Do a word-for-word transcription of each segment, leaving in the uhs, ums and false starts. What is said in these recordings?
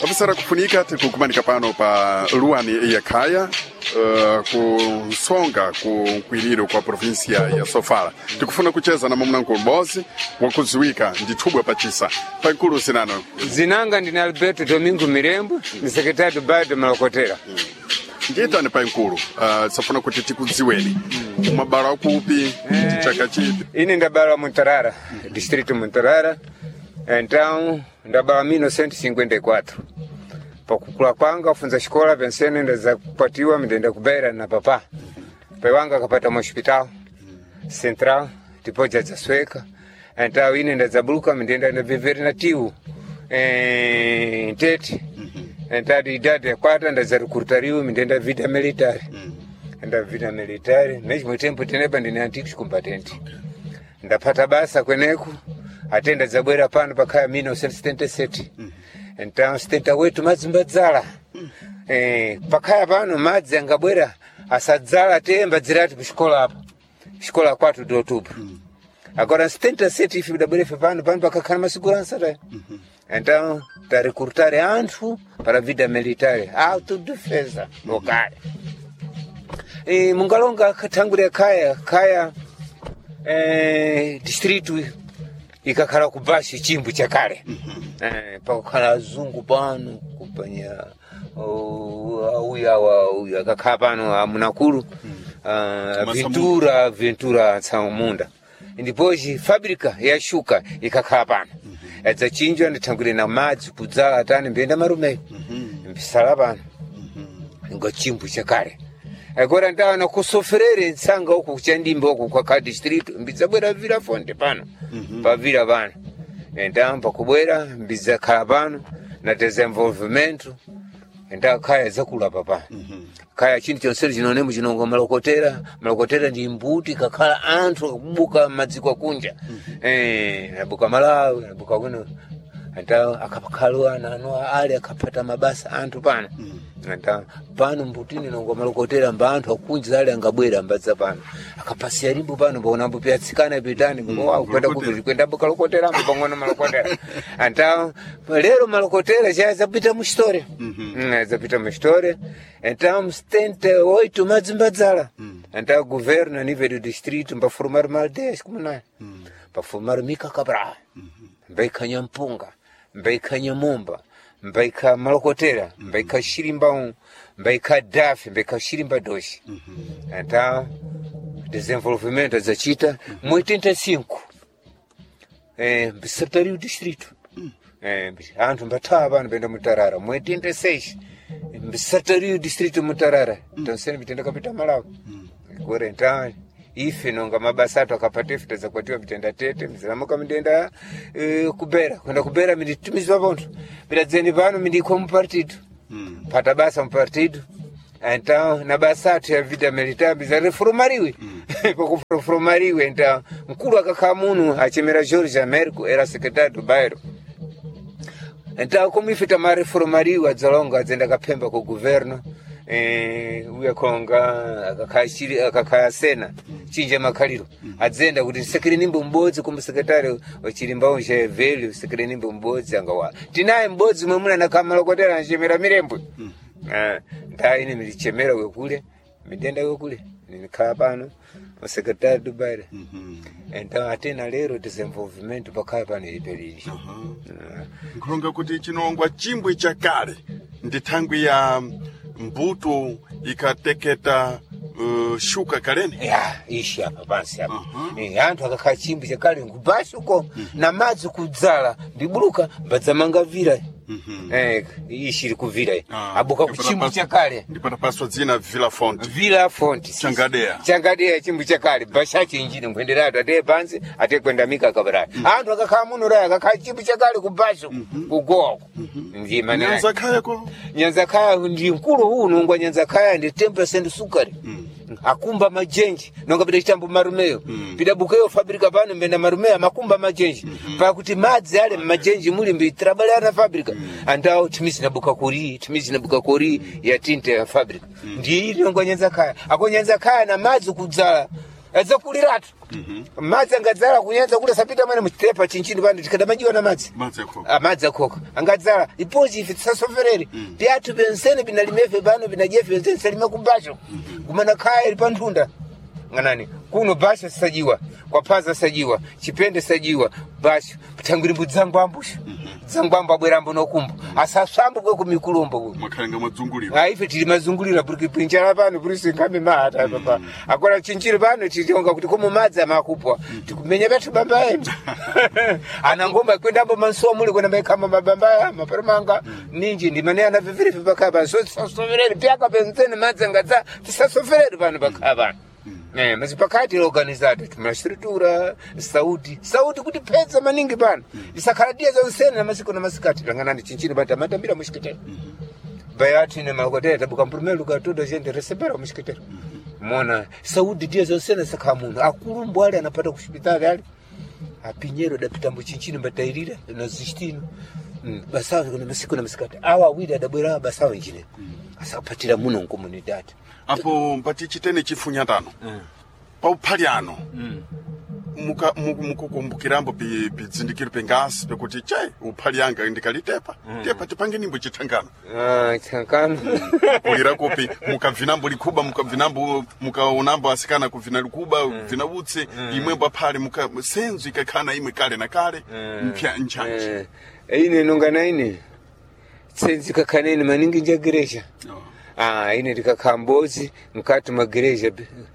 Ofisara kufunika tikukumanika pano pa Luani ya Kaya uh, kusonga kukwiliro kwa provinsia ya Sofala. Tikufuna kucheza na mamuna nkulu bozi wakuziwika nditubwa pachisa. Pa nkulu sinano. Zinanga ndini Alberto Domingo Mirembo, ni sekretari Dubai de Malokotera. Hmm. Ngita ni pa nkulu, uh, safuna kuti tikuziweni. Hmm. Mabara ukupi, eh, chaka chipi. Ini ndabara Montarara, hmm. Distrito Montarara. Então, ndabara mil novecentos e cinquenta e quatro. Pa kukula kwanga funza shikola pensene ndaza kupatiwa midenda kubeira na papa. Pewanga kapata mu hospital central tipoja za sweka. Então ine ndaza buluka midenda na vivere nativo. Eh tete. Então de idade ya kwata ndaza recrutariwa midenda vida militar. Nda vida militar, mesmo tempo teneba ndine antiques combatente. Ndapata basa kweneku atenda zabwera pano pakaya mil novecentos e setenta e sete. Então setenta e oito mazimbadzala. Eh pakaya pano madzi angabwera asadzala temba dzirati kushikola apa. Shikola quatro de outubro. Agora setenta e sete ifi dabwera pano pano pakakhala masigurança tá. Então tá recrutar anthu para a vida militar, autodefesa local. E mungalonga katangure kaya kaya eh distrito ikakhala kubashi chimbu chakale. Eh pakakhala azungu pano kupanya auya wa uya kakhala pano amunakulu uh, Ventura Ventura Tsamunda. Ndipoji fabrika ya shuka ikakhala pano. Edza chinjwa ndithangure na madzi kudzala atani mbenda marume. Mbisala pano. Ngo chimbu chakale. Agora ndawa na kusoferere nsanga huko kuchandimba huko kwa ka distrito mbizabwera vira fonte pano. Pa vira pano. Ndamba kubwera mbiza khala pano na desenvolvimento nda kaya zakula papa. Kaya chini chonseri chinonemu chinongo Malokotera, Malokotera ndi mbuti kakhala anthu kubuka madziko kunja. Eh nabuka Malawi, nabuka kuno anta akapakhalwa nano ali akapata mabasa anthu pano. Anta pano mbutini nongo Malokotera mba anthu akunja ali angabwera mbadza pano. Akapasiya limbo pano bona mbu pyatsikana pitani ngo kwenda kuti kwenda buka Malokotera mbangona Malokotera. Anta lero Malokotera chazapita mu story. Mhm. Zapita mu story. Então setenta e oito madzimbadzala. Então governo a nível do distrito para formar maldeias comunais. Para formar Mica Cabral. Mbaika Nyampunga, Mbaika Nyamumba, Mbaika Malokotera, Mbaika Shirimbão, Mbaika Dafe, Mbaika Shirimba dois. Então desenvolvimento da Chita em oitenta e cinco. Eh, secretário do distrito. Eh, antu mbatava nbenda Mutarara em oitenta e seis. Secretário do distrito Mutarara. Então sendo bitenda kapita Malawi. Agora então ife nonga mabasatu akapata ife tazakwatiwa bitenda tete mziramuka midenda e, kubera kwenda kubera miditumizwa bonto bidadzeni pano midiko mu partido. Pata basa mu partido. Então na basatu ya vida militar biza reformariwe. Poko reformariwe então mkulu akakhala muno achemera Jorge Américo era secretário do bairro. Então como ife tama reformariwe adzalonga adzenda kapemba ku governo eh uya konga akakashiri akakaya sena chinja makaliro adzenda kuti sekere nimbo mbodzi ku sekretari wachilimbawo che velho sekere nimbo mbodzi angawa tinaye mbodzi mwemuna na Malokotera nchemera Mirembo. Eh nda ine milichemera wekule midenda wekule nikhala pano mu sekretari Dubai. Então atena lero desenvolvimento pakaya pano ilipelili. Nkulonga kuti chinongwa chimbwe chakale ndithangwi ya mbuto ikateketa uh, shuka kalene ya ishi hapa basi hapa. Uh-huh. Eh anthu akakhala chimbu chakale ngubashi uko uh-huh. na madzi kudzala ndibuluka mbadzamanga vira. Mhm. Eh ishi kuvira. Ah, abuka ku chimbu chakale. Ndipata paswa dzina Villa Fonte. Villa Fonte. Changadea. Changadea chimbu chakale bashachi injini ngwenderado ate banzi ate kwenda Mica Cabral. Mm. Anthu akakhala muno raya akakhala chimbu chakale kubasho mm-hmm. kugoko. Mhm. Ndima naye. Nyanza Kaya ko? Nyanza Kaya ndi mkulu huu nongwa Nyanza Kaya ndi ten percent sukari. Mm. Akumba majenji nonga pita chitambo marumeyo. Mm. Pita bukeyo fabrika pano mbenda marumeyo makumba majenji. Mm-hmm. Pa kuti madzi ale majenji muli mbi trabalhar na fabrika. Mm. Andao timizi na buka kori, timizi na buka kori ya tinte ya fabrika. Mm. Ndi nongwa Nyanza Kaya. Ako Nyanza Kaya na madzi kudzala Aza kuliratu. Mhm. Madzi angadzala kunyanza kule sapita mwana mtepa chinchini pano tikadamajiwa na madzi. Madzi akoko. Ah madzi akoko. Angadzala ipozi ife tisasoferere. Mm. Pyatu pensene binalimefe bano binajefe pensene lima kumbasho. Mm. Kumana kaya ilipantunda. Nganani kuno basho sajiwa kwa paza sajiwa chipende sajiwa basho tangirimbu dzangu ambusha dzangu amba bwerambo nokumbu asasambu kwe kumikulombo kwe makhanga mazungulira ha ife tili mazungulira buriki pinjala pano burisi ngambe mata papa akola chinchiri pano titonga kuti komo madzi amakupwa tikumenya bathu bamba ende ana ngomba kwendambo manso muli kwenda maikama mabamba mapermanga ninji ndi mane ana viviri pakaba so soferere pyaka pensene madzi ngadza tisasoferere pano pakaba. Eh, mas pakati organizado, uma estrutura, saúde, saúde kuti pesa maningi pano. Isakaradia za usene na masiko na masikati, langanani chinchini bata matambira mushikitero. Bayati na magodera tabuka primeiro lugar toda a gente recebera mushikitero. Mona, saúde dia za usene sakamuno, akulumbu ali anapata kushibitali ali. Apinheiro da pitambo chinchini batairira na zistino. Basawa kuna masiko na masikati. Awa wida da bwera basawa njine. Asapatira muno nkomunidade. Apo mpati chitene chifunyatano. Mm. Pa uphaliano. Mm. Muka mukukumbukirambo pi pizindikiro pengasi pekuti chai uphalianga ndikalitepa. Mm. Tepa tipange nimbo chitangano. Ah, chitangano. Kulira kopi mukavinambo likuba mukavinambo mukaonambo asikana kuvina likuba mm. vina utse mm. imwembo aphali muka senzu ikakana imwe kale na kale mm. mpya nchanje. Eh. Ine nongana ine. Senzu kakaneni maningi njagiresha. Oh. Ah, ine likakambozi mkati magereja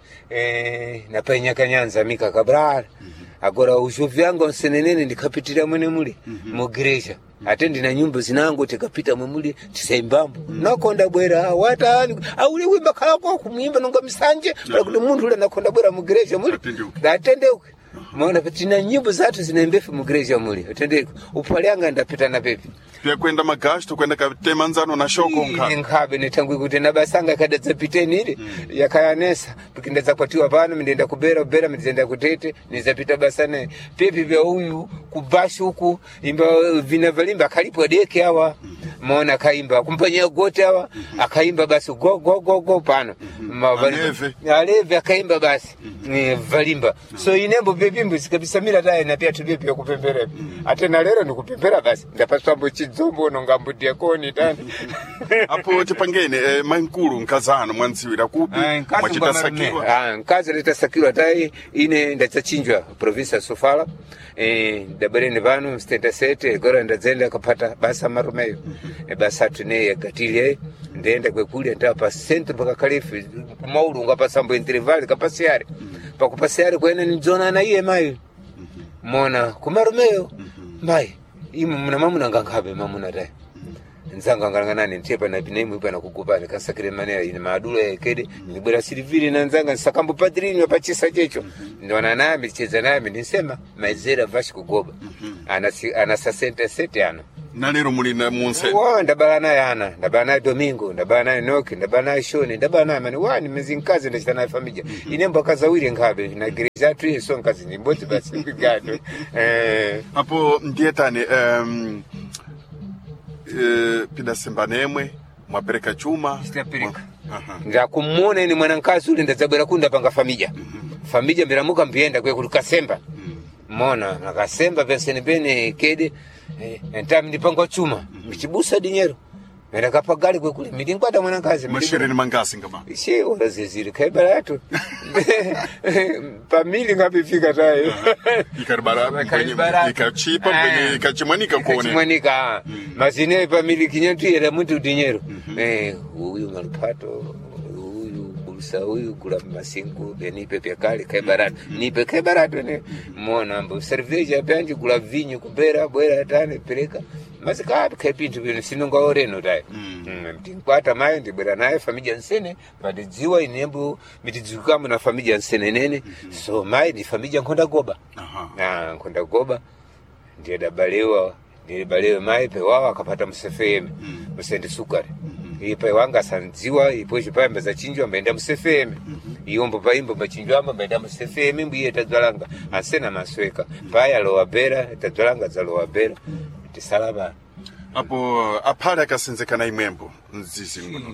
eh na penya kanyanza mika kabral mm -hmm. agora ushuvi yangu msenenene ndikapitira mwene muli mm -hmm. mugereja ate ndina nyumba zinango tikapita mwemuli tisaimbambo mm -hmm. nakonda bwera wata aule wimba kala kwa kumwimba nonga misanje yeah. kuti muntu ule nakonda bwera mugereja muli atendeuke maana patina nyimbo zatu zinaembefu mugereja muli atendeuke upalianga ndapita na pepe pia kwenda magashi kwenda katema nzano na shoko nka nkabe netangu kuti nabasanga kadza piteni ile mm. yakayanesa tukindeza kwatiwa pano mindenda kubera kubera mindenda kutete nizapita basane pepi vya huyu kubashi huku imba vina valimba kalipo deke hawa mm. maona kaimba kumpanya gote hawa mm. akaimba basi go go go go pano mm -hmm. aleve akaimba basi mm -hmm. valimba mm. so inembo pepi mbuzi kabisa mila tae na pia tubepi ya kupembera mm. atena lero nikupembera basi ndapaswa mbochi zombo nongambudia koni tani apo tipangene eh, mankulu nkazano mwanziwira kupi mwachitasakirwa ah nkazi litasakirwa tai ine ndachinjwa province ya Sofala eh dabarene vanu mstenda sete gora ndazenda kapata basa marumeyo e basa tune ya gatilie ndenda kwekulia ndapa centro paka kalifi maulu ngapa sambo interval kapasiare pakupasiare kwene ni zona na iye mai mona kumarumeyo mai imu muna mamuna ngangabe mamuna dai nzanga ngangana ntepa na binemu ipa na kukupana kasakire manera ine maadula ekede nibura silivili na nzanga sakambo padrini wapachisa checho ndona nami cheza nami nisema maizera vashi kugoba ana ana sasente sete ana na lero muli na munse wa ndabana yana ndabana Domingo ndabana Noki ndabana Shoni ndabana mani wani mezinkazi ndachitana familia inembo kazawiri ngabe na gereza tu yeso nkazi nimbozi basi ngado eh hapo ndietane um eh pida simba nemwe mwapereka chuma sitapeleka nja kumone ni mwanankazi ule ndazabera kunda panga familia familia miramuka mbienda kwe kulikasemba mona nakasemba penseni bene kede eh entami ndipanga chuma michibusa dinyero mera kapagali kwe kule milingwada mwanankazi mashirini mangasi ngama she oraziziri kaibara yatu famili ngapifika tayo ikaribara ikachipa mbenye ikachimwanika kuone ikachimwanika mazine famili kinyantu yera muntu dinyero eh huyu malupato sa huyu kula masingu benipe pia kali kaibara nipe kaibara ne mona mbo cerveja banji kula vinyo kubera bwera tane peleka masika kapintu bino sinonga oreno dai mtinkwata mai ndibera naye familia nsene padiziwa inembo mitizukamu na familia nsene nene so mai ni familia nkonda goba na nkonda goba ndiye dabalewa ndiye balewa mai pe wao akapata msefeme msende sukari ipe wanga sanziwa ipoje pamba za chinjwa mbenda msefeme iyombo paimbo machinjwa amba mbenda msefeme mbiye tadzalanga asena masweka paya lowa bera tadzalanga za lowa bera tisalaba apo apara kasenzekana imwembo nzizi ngono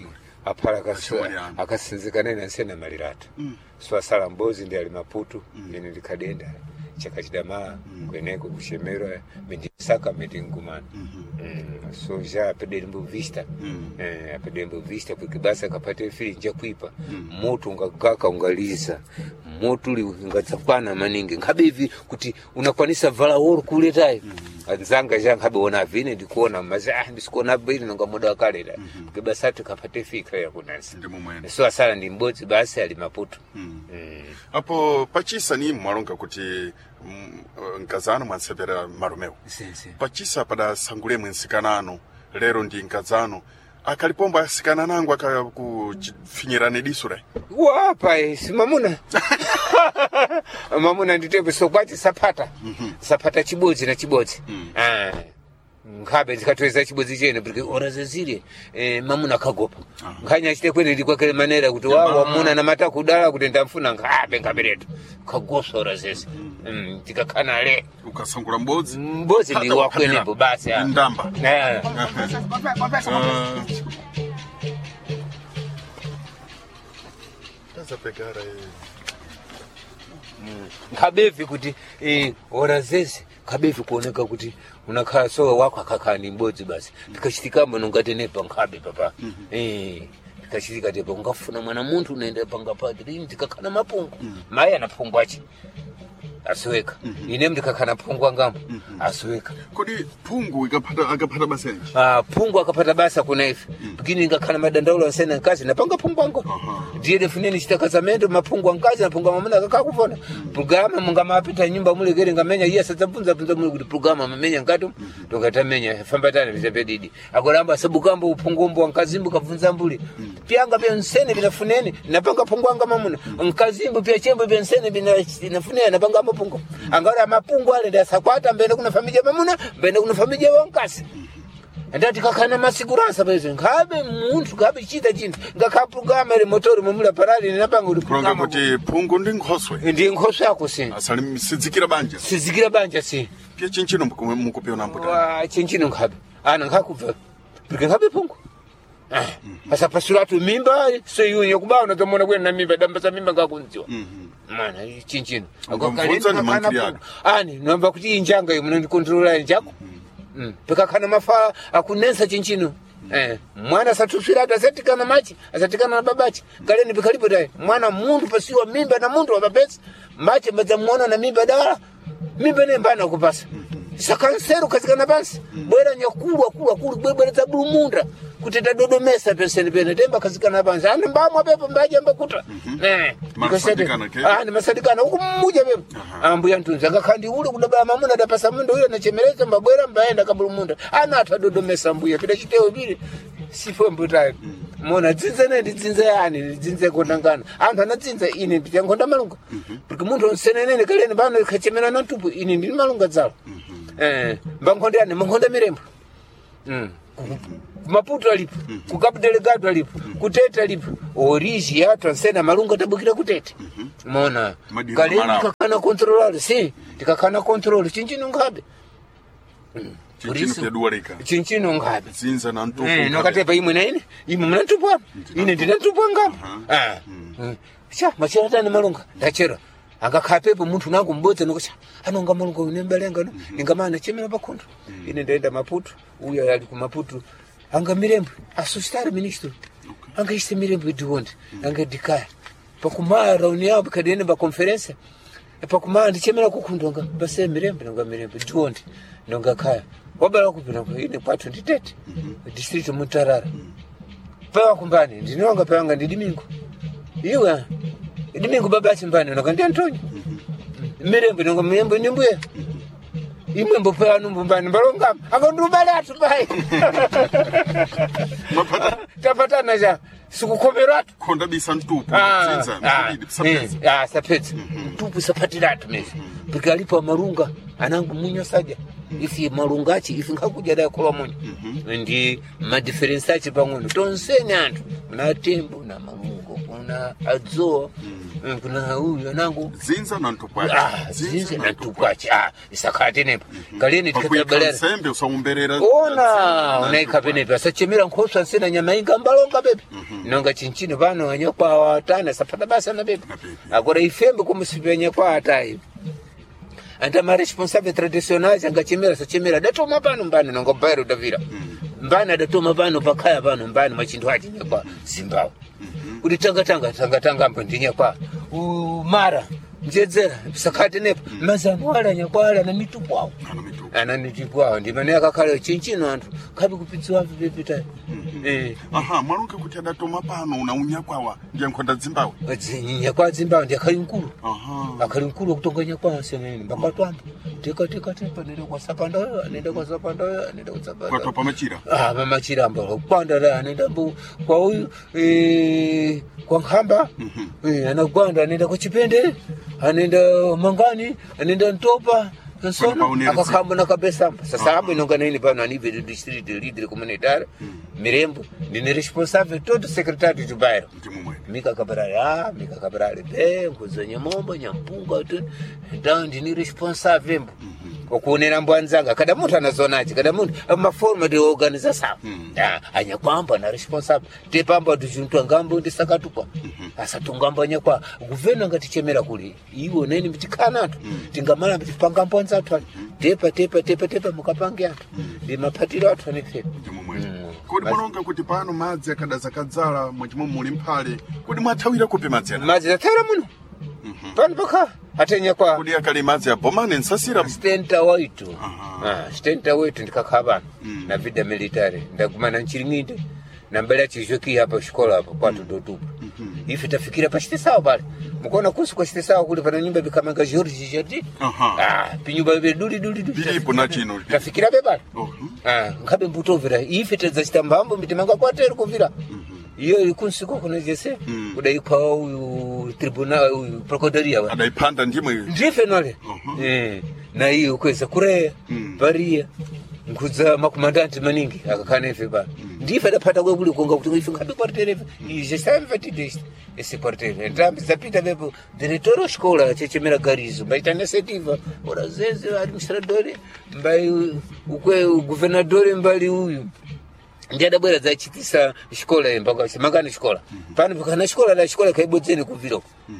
apala akasinzikana na nsena malirata mm. so asala mbozi ndi ali Maputo mm. ine ndikadenda chakachidama mm. kweneko kushemera mendisaka medingumana mm -hmm. mm. so ja pedembo vista mm. eh pedembo vista porque basa kapate fili nja kuipa mm. moto ungagaka ungaliza moto uli ungatsapana maningi ngabe hivi kuti unakwanisa vala woro kuletayo mm. anzanga janga habe ona vine ndikuona mazi ah ndisikuona bili nanga muda wakalera mm -hmm. basa tukapate fika ya kunansi so asala ndi mbodzi basi ali Maputo mm. mm. apo pachisa ni mwalonga kuti nkazano mwansepera marumeo si. pachisa pada sangule mwensikanano lero ndi nkazano akalipomba asikana nangu akakufinyirane disure wapa isi mamuna mamuna nditepe so kwachi sapata mm -hmm. sapata chibodzi na chibodzi mm. ah ngabe zikatweza chibodzi chene porque ora zezile eh mamuna kagopa uh -huh. nganya chite kwene ndikwa kale manera kuti wawo wamuna na mata kudala kuti ndamfuna ngabe ngabereto kagosa ora zeze mm tikakana le ukasangula mbodzi mbodzi ndi wakwenepo basi ah ndamba eh taza pegara kabevi kuti eh ora zeze kabevi kuoneka kuti unakhala so wako akakani mbodzi basi tikashitikamba nongatenepa ngabe papa mm -hmm. eh tikashirika tepa ungafuna mwana muntu unaenda panga padri tikakana mapungu mm -hmm. maya anapungu achi asweka mm -hmm. ine mndikakana pungu ngamo mm -hmm. asweka kodi pungu ikapata akapata basa nje ah pungu akapata basa kuna ifi mm. bikini ngakana madandaulo nsena nkazi napanga pungu wangu uh -huh. ndiye defuneni chitakazamendo mapungu nkazi napunga mamuna akakakuvona mm. programa mungama apita nyumba mule gere ngamenya iya sadzabvunza bvunza mule kuti programa mamenya ngato mm -hmm. tokatamenya fambatana bizabedidi agoramba sabukambo upungumbo nkazimbu kavunza mbuli mm. pyanga bya nsene binafuneni napanga pungu wanga mamuna mm. nkazimbu pya chembo bya nsene binafuneni napanga mapungu mm. angara mapungu ale ndasakwata mbele kuna familia mamuna mbele kuna familia wankasi ndati kakana masiguransa bezo ngabe muntu ngabe chita chintu ngakapugama re motori mumula parali napanga uri programa kuti pungu ndi nkhoswe ndi nkhoswe yako si asali sizikira banja sizikira banja si pye chinchino mukupyo nambuta wa chinchino ngabe ana ngakubva porque ngabe pungu ah mm -hmm. asa pasuratu mimba so yunyo kubaona tomona kwena mimba damba za mimba ngakunziwa mhm mm mana chinchino akokaleni kana ani nomba kuti injanga yo muno ndikontrola njako mm -hmm. Mm. Peka kana mafa akunensa chinchino. Mm. Eh, mwana satufira atasetikana machi, asatikana na babachi. Kale ni bikalipo dai. Mwana mundu pasiwa mimba na mundu wa babesi. Machi mbaza muona na mimba dala. Mimba ne mbana kupasa. Mm -hmm. Sakanseru kasikana basi. Mm. Bwera nyakulu akulu akulu bwera za bulumunda. Kuteta dodomesa peseni pene temba kasikana banza. Ana mbamwa pepo mbaje mbakuta. Mm -hmm. Eh. Masadikana ke. Ah, ni masadikana huko mmoja pepo. Ambu ya ntunza ngakandi ule kudaba mamuna da pasa mundo ule na chemeleza mbabwera mbaenda kabulumunda. Ana atadodomesa mbuya pita chiteo bili. Sifo mbuta. Mm. Mona dzinze ne dzinze yani dzinze kondangana. Antu anadzinza ine pita ngonda malunga. Mm -hmm. Porque muntu onsenene kale ni bano kachemena na tupu ine ndi malunga dzalo. Mm -hmm. Eh, mbangonde yani mbangonde mirembo. Mm. Maputo alipo mm -hmm. kukapu delegado alipo mm -hmm. kuteta alipo oriji yato nsena malunga tabukira kutete mm -hmm. mona kale tikakana control si tikakana control chinchino ngabe mm. chinchino pyaduwarika chinchino ngabe zinza na ntupu eh nokatepa imwe na ine imwe mna ntupu ine ndina ntupu ngabe ah mm. cha machera tani malunga ndachera angakhapepo muntu nangu mbodza nokosha anonga malunga unembelenga no mm -hmm. ingamana chemera pakondo mm -hmm. ine ndaenda Maputo uya ali ku Maputo anga mirembo asustare ministro okay. anga iste mirembo iduonde mm. anga dikaya pakumara rauni yabo kadene ba conference e pakumara ndichemera kukundonga base mirembo anga mirembo iduonde ndonga kaya wabala kupina kwa ine kwatu nditete mm -hmm. district Mutarara mm. pa kumbani ndinonga panga ndidimingo iwe ndimingo baba chimbani ndonga ndi Antonio mm -hmm. mirembo ndonga mirembo nimbuye imwe mbopa numbani balonga akondubale atubai mapata tapata naja sikukomeratu konda bisa ntupu zinza ah ah sapeti tupu sapatiratu mezi porque alipo marunga anangu munyo saja ifi marungachi ifi ngakuja da kola munyo ndi ma difference achi pang'ono tonsene antu na tembo na marungo kuna kuna adzo mm. kuna huyu nangu zinza na ntupwachi ah zinza na ntupwachi ah isakate nepo mm-hmm. kaleni tikatabalera sembe usomberera ona unaika penepa sachemira nkhoso asina nyama inga mbalonga bebe mm-hmm. nonga chinchino pano anyokwa watana sapata basa na bebe agora ifembe kumusipenye kwa atai anda ma responsável tradicionais angachemera sachemera datoma pano mbano nonga bairo davira mm. mbana datoma pano pakaya pano mbano machindu achi nyakwa Zimbabwe mm-hmm. kuti tanga tanga tanga tanga mbo ndinyakwa mara njedzera sakate nepo mm. mazano wala nyakwala na mitupwa ana mitupwa ndi mane akakhala chinchino anthu khabi kupitsiwa vipita mm-hmm. eh aha mwaluke kuti adatoma pano una unyakwawa ndiye nkhonda Zimbabwe nyakwa Zimbabwe ndi akhali nkulu aha akhali nkulu kutonganya kwa senene mbakatwamba tika tika tika nenda kwa sapanda nenda kwa sapanda nenda kwa sapanda kwa pamachira ah pamachira mbo kwanda la nenda mbo kwa huyu eh kwa khamba mm-hmm. eh anagwanda nenda kwa chipende anenda mangani anenda ntopa sona akakhamba na kabesa sasa hapo inonga nini pano anive district leader communitário Mirembo ndine responsável todo secretário de bairro Mika Cabral ah Mika Cabral bem kuzanya mombo nyampunga tudo então ndine responsável okuonera mbwanzanga kada muntu anazonaje kada muntu uma forma de organização ah anya kwamba na responsável tepamba tujuntu ngambo ndisakatupa asa tungamba nya kwa governo ngatichemera kuli iwo neni mitikana tu tingamala mitipanga mponza tu tepa tepa tepa tepa mukapange atu ndi mapatiro atu anefe kodi mononga kuti pano madzi akadaza kadzala mwachimo muli mphale kodi mwathawira kupi madzi ana madzi athawira muno pano pakha atenya kwa kodi akali madzi ya bomane nsasira stenta waitu ah stenta waitu ndikakhala na vida military ndagumana nchiringinde na mbele chijoki hapa shikola hapa kwa tudotupa ife tafikira pa chitesawa pale mukona kusi kwa chitesawa kule pana nyumba bikamanga George Jardim ah pinyumba beduli duli duli bilipo na chino tafikira bebale ah ngabe mbutovira ife tazachita mbambo mitimanga kwa tero kuvira iyo ikunsiko kuna jese kudai kwa uyu tribunal uyu procuradoria adaipanda ndimwe ndife nole eh na hiyo kweza kurea baria nkudza makomandanti maningi akakana ife ba ndife adapata kwekuli konga kuti ife ngabe kwartere ije save tidist ese kwartere ndambi zapita bebo direttore scola chechemera garizo baita initiative ora zeze administrador mbai ukwe governador mbali uyu ndiye adabwera zachitisa shikola mpaka semangani shikola pano pakana shikola la shikola kaibodzeni kuviro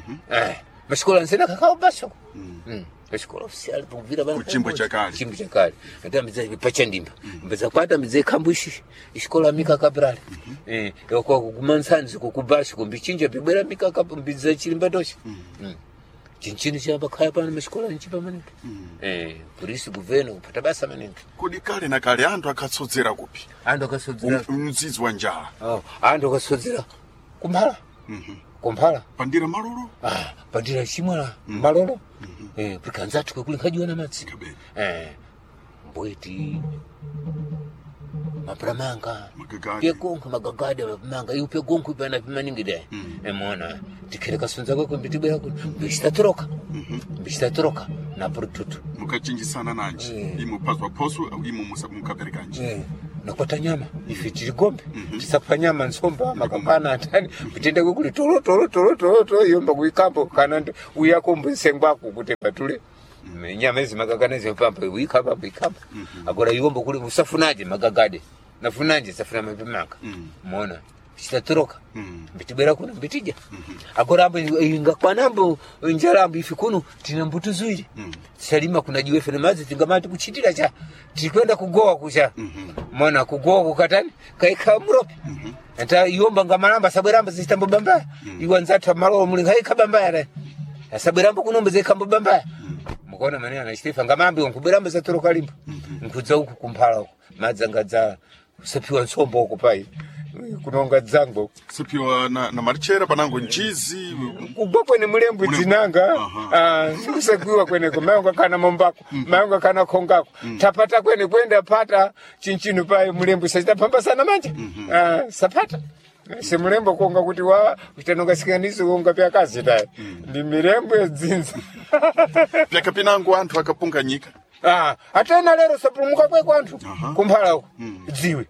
eh mashikola nsena kakao basho mm Escola oficial puvira bana kuchimbo chakali chimbo chakali ata mize pachandimba mbeza kwata mize kambushi escola Mika Cabral eh yoko kumansanzi kukubashi kumbichinja bibera Mika Cabral mbiza chilimba tosha chinchini chamba khaya pana mescola nchipa manene eh polisi governo kupata basa manene kodi kale na kale antu akatsodzera kupi antu akatsodzera mzizi wa njala oh antu akatsodzera kumphala mhm kumphala pandira malolo ah pandira chimwala malolo eh prikanza tukuli nkajwa na matsi eh mbweti mapramanga magagade konko magagade mapramanga yupe gonko bana pimaningide emona tikereka sunza kwa mbitibera ku bistatoroka bistatoroka na product mukachinjisana nanje imupazwa poso au imu mukaberekanje nakwata nyama ifitiri gombe tisapfa nyama nsomba makapana atani bitende kuli toro toro toro toro toro yomba kuikambo kana uyakombo nsengwako kuti batule nyama ezi magaganezi mpampa uikamba uikamba agora yomba kuli usafunaje magagade nafunaje safuna mapimanga muona chitatoroka bitibera kuna bitija agora ambo ingakwanambo njarambo ifikuno tina mbutu zuiri salima kuna jiwefe na mazi tingamati kuchitira cha tikwenda kugoa kusha mwana kugoa kukatani kaika mropi ata yomba ngamalamba sabweramba zitambo bamba iwanzata malo muli kaika bamba yare sabweramba kunombe zekambo bamba mukona manena na Stefan ngamambi nkubweramba zatoroka limba nkudza huku kumphala huku madzangadza sapiwa nsombo huku pai kunonga dzango sipiwa na na marchera panango njizi kubwa ni mulembu dzinanga ah sikusakuwa kwene kumayonga kana mombako mayonga kana kongako tapata kwene kwenda pata chinchinu pai mulembu sasa pamba sana manje ah sapata si mulembo konga kuti wa utanonga sikanisi konga pya kazi dai ndi mirembo dzinza pya kapinango anthu akapunga nyika ah atana lero sapumuka kwe kwantu kumphala huko dziwe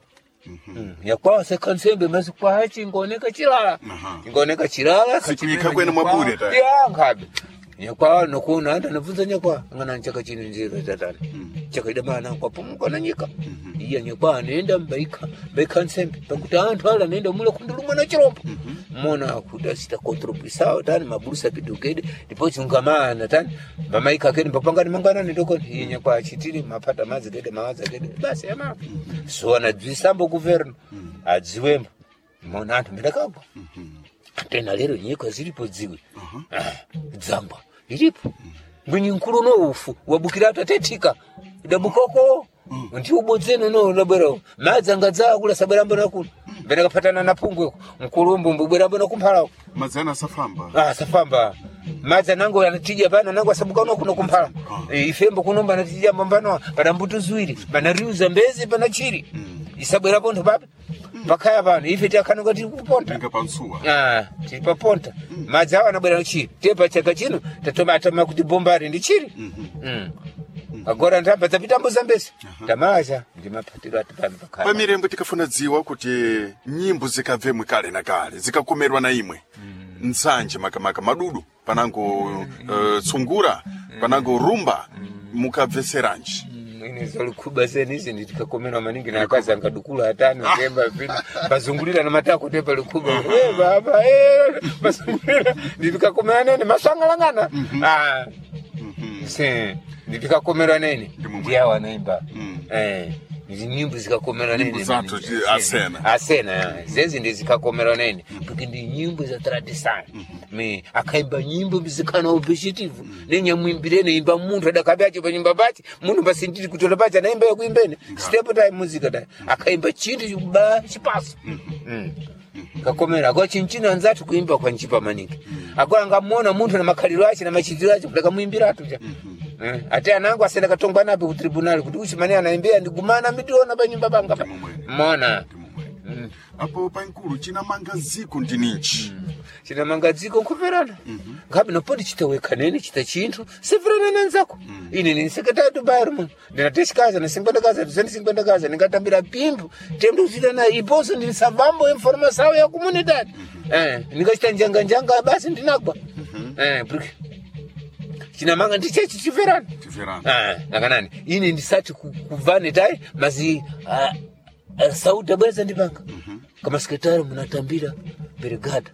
mm. Nyakwa sekansembe mazi kwa hachi ngoneka chilala ngoneka chilala sikuika kwena mwabure ta ya ngabe nyakwa nokuna anda navuza nyakwa ngana nchaka chini nzira tatani mm. chaka idamana kwa pumuka na nyika mm -hmm. iya nyakwa nenda mbaika mbaika nsembe pakuta antu ala nenda mula kunduluma na chirombo mm -hmm. mona kuda sita kontropisa tani maburusa pidukede ndipo chungamana tani bamaika keni papangani mangana ndoko iya nyakwa chitiri mapata mazi kede mawaza kede basi ama mm -hmm. so na dzisambo governo mm -hmm. adziwemba mona antu ndakagwa mm -hmm. tena lero nyika zilipo dziwe uh -huh. ah, dzamba ilipo ngwinyi nkuru no ufu wabukira tatetika dabukoko mm. ndi ubodzeno no labero mazanga dza kula sabaramba nakulu bera kapatana na pungwe nkulumbu mbubera bona kumphala mazana safamba ah safamba maza nango yanatija bana nango sabuka no kuno kumphala oh. e, ifembo kunomba natija mbambano bana mbutu zuwiri bana riuza mbezi bana chiri mm. isabera bondo baba bakaya bana ife takanoga tiri kuponta ngapansuwa ah tiri paponta mm. maza wana bera chiri tepa chaka chino tatoma atama kuti bombari ndi chiri mm -hmm. mm. agora ndamba zapitambo zambesi tamasha ndimapatiro atipano pakaya pamirembo tikafuna dziwa kuti nyimbo zikabvemwe kale na kale zikakomerwa na imwe mm. nsanje makamaka madudu panango uh, tsungura panango rumba mm. mukabveseranji ine zolikuba senisi ndikakomerwa maningi na akazi angadukula atano kemba pina bazungulira na matako tepa likuba we baba eh bazungulira ndikakomera nene masangalangana ah se ndikakomera nene ndia wanaimba mm. eh Nizi nyimbo zikakomera nene zato asena asena zezi ndi zikakomera nene porque ndi nyimbo za tradição me akaimba nyimbo bizikana obesitivu mm. nenya mwimbirene imba muntu adakabaje pa nyimba bati muntu basindiri kutola baje naimba yakuimbene step time muzika dai akaimba chintu ba chipaso mm. mm. kakomera kwa chinchina anzatu kuimba kwa nchipa maningi mm. agora ngamuona muntu na makaliro ache na machitiro ache kudaka mwimbira atuja mm -hmm. Eh, ate anangu asenda katongwa nape ku tribunal kuti uchimani anaimbea ndigumana midiona banyumba banga mona mm. apo pankulu china mangaziko ndininchi mm. china mangaziko nkuverana mm -hmm. ngapi nopodi chitaweka nene chita chintu severana nanzako mm. ine ni sekretari bayro mun ndinateshikaza na singwenda kaza tuzeni singwenda kaza ningatambira pimbu tendo uzita na iposo ndi savambo informação ya comunidade mm -hmm. eh ningachita njanga njanga basi ndinagwa mm -hmm. eh porque china manga ndichechi chiverana chiverana ah nakanani ine ndisati kuvane dai mazi uh, uh, sauda bweza ndipanga mm -hmm. kama sekretari mnatambira brigada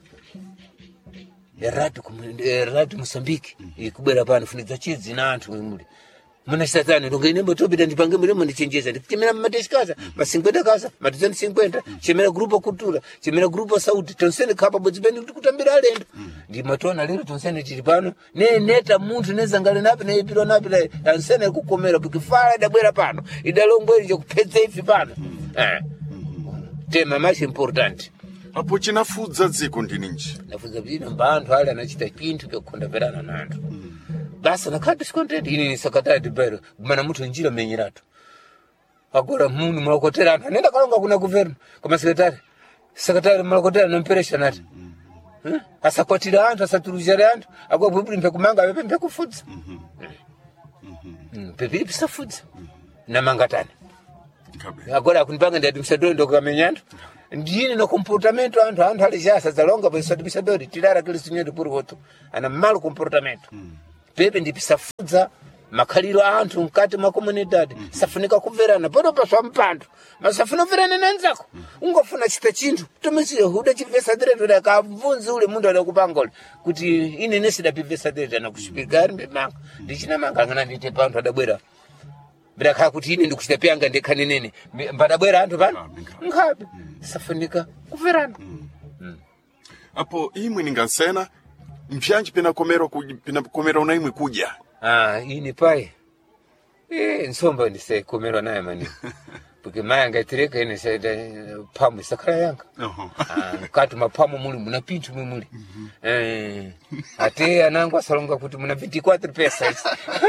ya ratu ya ratu Mosambiki mm -hmm. ikubera pano funiza chizi na antu muli muna satani ndonge nembo tobida ndipange mulemo ndichenjeza ndikitemera mateshikaza masingwenda kaza matizani singwenda chemera grupo kultura chemera grupo saudi tonsene kapa bodzibeni kuti kutambira alendo ndi matona lero tonsene tiri pano ne neta muntu nezangale napi na ipiro napi na tonsene kukomera bukifala dabwera pano idalongo ije kupedza ifi pano eh tema mais importante apo chinafudza dziko ndininji nafudza bino mbantu ale anachita kintu kyokonda verana nantu basa nakati sikontenti ini ni sakatati bero mana mtu njira menyirato agora mundu mwakotera antu nenda kalonga kuna governo kama sekretari sekretari mwakotera nomperesha nati mm -hmm. huh? asakwatira antu asaturujare antu agwa bubuli mpe kumanga pepe mpe kufudza mm -hmm. mm, pepe ipisa fudza mm -hmm. na mangatani Kabe. agora akunipanga ndi administrador ndo kamenyando ndine no comportamento antu antu alijasa zalonga pa administrador tidara kile sinyedo puri hoto ana malo comportamento mm -hmm. pepe ndipisafudza makaliro antu mkati mwa comunidade mm -hmm. safunika kuverana podo paswa mpando masafuna verana nanzako mm -hmm. ungofuna chita chintu tomisiye huda chivesa direto da kavunzi ule mundu ala kupangole kuti ine nesida pivesa direto na kushipigari mbemanga ndichina manga ngana ndite pantu adabwera bila kaya kuti ine ndikuchita pyanga ndekane nene mbadabwera antu pano ngabe mm -hmm. safunika kuverana mm -hmm. mm. apo imwe ningansena mpyanji pena komero pena komera unaimwe kuja ah ini pai eh nsomba ndise komero naye mani porque maya ngaitereka ine saida pamu sakara yanga uh -huh. ah kati mapamu muli muna pintu muli uh -huh. eh ate anangu asalonga kuti muna vinte e quatro peças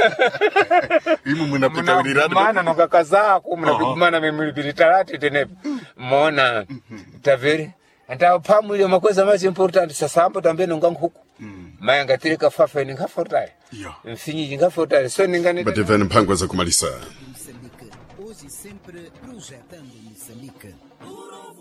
imu muna pitawirado mana nokakaza ku muna bikumana memuli bilitarati tenepo mona taveri anta pamu ile makweza mais importante sasambo tambe nonganguku mm. maya ngatireka fafa ni ngafortaye yeah. mfinyi ngafortaye so ningane but even mpangwa za kumalisa hoje e sempre projetando Moçambique.